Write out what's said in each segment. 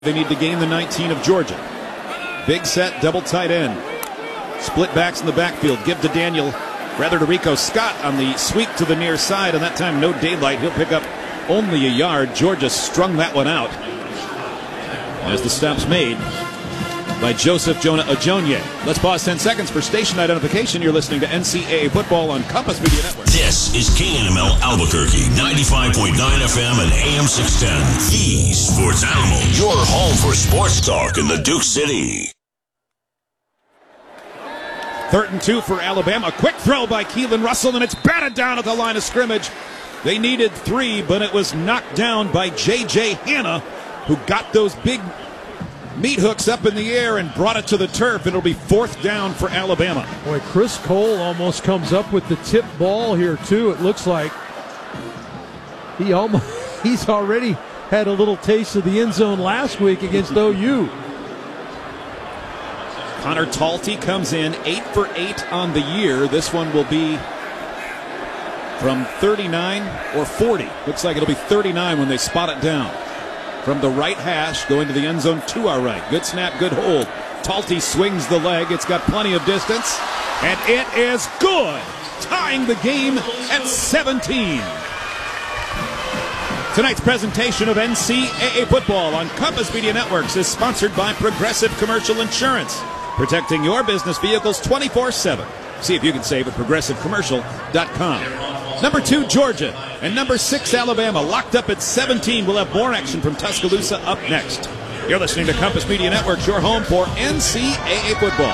They need to gain the 19 of Georgia. Big set, double tight end. Split backs in the backfield. Give to Rico Scott on the sweep to the near side, and that time no daylight. He'll pick up only a yard. Georgia strung that one out as the stop's made by Joseph Jonah Ajonye. Let's pause 10 seconds for station identification. You're listening to NCAA Football on Compass Media Network. This is KNML Albuquerque, 95.9 FM and AM 610. The Sports Animal, your home for sports talk in the Duke City. 3rd and 2 for Alabama. Quick throw by Keelan Russell, and it's batted down at the line of scrimmage. They needed 3, but it was knocked down by J.J. Hanna, who got those big meat hooks up in the air and brought it to the turf. It'll be 4th down for Alabama. Boy, Chris Cole almost comes up with the tip ball here, too. It looks like he's already had a little taste of the end zone last week against OU. Connor Talty comes in 8 for 8 on the year. This one will be from 39 or 40. Looks like it'll be 39 when they spot it down. From the right hash, going to the end zone to our right. Good snap, good hold. Talty swings the leg. It's got plenty of distance, and it is good, tying the game at 17. Tonight's presentation of NCAA Football on Compass Media Networks is sponsored by Progressive Commercial Insurance, protecting your business vehicles 24/7. See if you can save at progressivecommercial.com. Number 2, Georgia, and number 6, Alabama, locked up at 17. We'll have more action from Tuscaloosa up next. You're listening to Compass Media Networks, your home for NCAA football.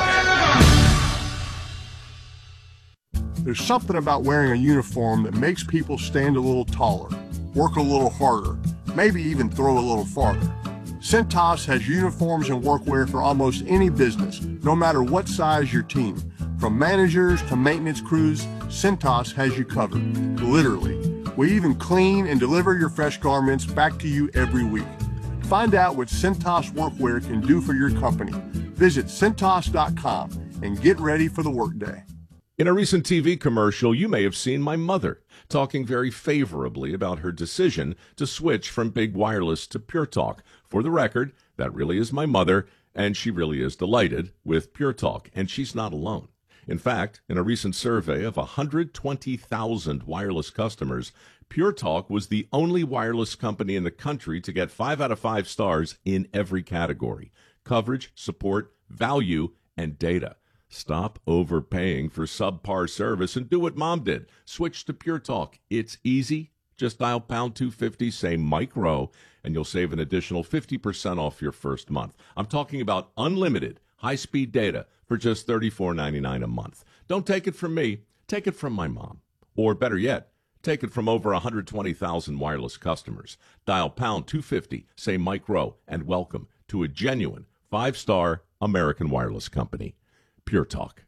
There's something about wearing a uniform that makes people stand a little taller, work a little harder, maybe even throw a little farther. Cintas has uniforms and workwear for almost any business, no matter what size your team. From managers to maintenance crews, Cintas has you covered, literally. We even clean and deliver your fresh garments back to you every week. Find out what Cintas workwear can do for your company. Visit Cintas.com and get ready for the workday. In a recent TV commercial, you may have seen my mother talking very favorably about her decision to switch from Big Wireless to Pure Talk. For the record, that really is my mother, and she really is delighted with Pure Talk, and she's not alone. In fact, in a recent survey of 120,000 wireless customers, Pure Talk was the only wireless company in the country to get 5 out of 5 stars in every category: coverage, support, value, and data. Stop overpaying for subpar service and do what Mom did. Switch to Pure Talk. It's easy. Just dial pound 250, say Mike Rowe, and you'll save an additional 50% off your first month. I'm talking about unlimited high-speed data for just $34.99 a month. Don't take it from me. Take it from my mom. Or better yet, take it from over 120,000 wireless customers. Dial pound 250, say Mike Rowe, and welcome to a genuine 5-star American wireless company. Pure Talk.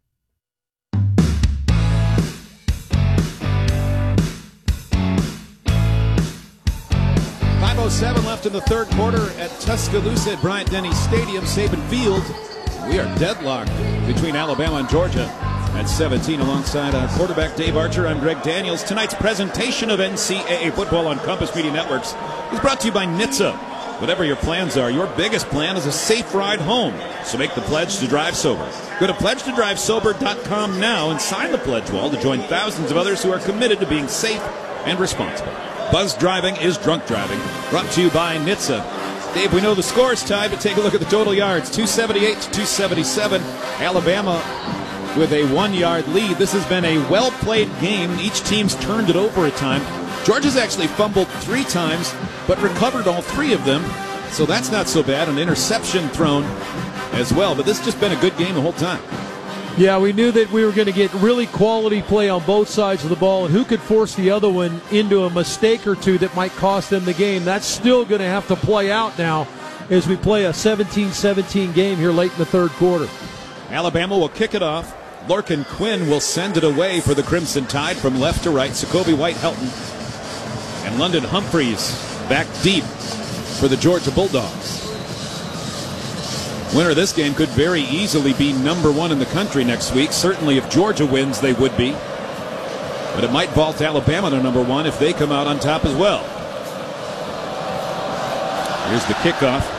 5:07 left in the 3rd quarter at Tuscaloosa at Bryant-Denny Stadium, Saban Field. We are deadlocked between Alabama and Georgia at 17. Alongside quarterback Dave Archer, I'm Greg Daniels. Tonight's presentation of NCAA Football on Compass Media Networks is brought to you by NHTSA. Whatever your plans are, your biggest plan is a safe ride home. So make the pledge to drive sober. Go to pledgetodrivesober.com now and sign the pledge wall to join thousands of others who are committed to being safe and responsible. Buzz driving is drunk driving. Brought to you by NHTSA. Dave, we know the score is tied, but take a look at the total yards. 278 to 277. Alabama with a 1-yard lead. This has been a well-played game. Each team's turned it over a time. Georgia's actually fumbled 3 times, but recovered all 3 of them. So that's not so bad. An interception thrown as well. But this has just been a good game the whole time. Yeah, we knew that we were going to get really quality play on both sides of the ball, and who could force the other one into a mistake or two that might cost them the game. That's still going to have to play out now as we play a 17-17 game here late in the 3rd quarter. Alabama will kick it off. Lorcan Quinn will send it away for the Crimson Tide from left to right. Jacoby White-Helton and London Humphreys back deep for the Georgia Bulldogs. Winner of this game could very easily be number 1 in the country next week. Certainly if Georgia wins, they would be. But it might vault Alabama to number 1 if they come out on top as well. Here's the kickoff.